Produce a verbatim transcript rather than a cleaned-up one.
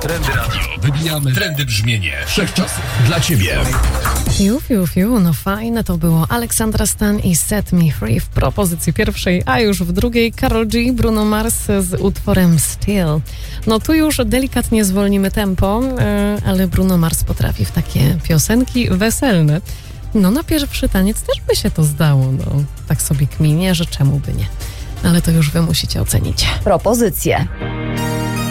Trendy Radio. Wybijamy trendy brzmienie wszechczasów dla Ciebie. Fiu, fiu, fiu, no fajne to było. Aleksandra Stan i Set Me Free w propozycji pierwszej, a już w drugiej Karol G, Bruno Mars z utworem Still. No tu już delikatnie zwolnimy tempo, ale Bruno Mars potrafi w takie piosenki weselne. No na pierwszy taniec też by się to zdało, no tak sobie kminie, że czemu by nie. Ale to już wy musicie ocenić. Propozycje.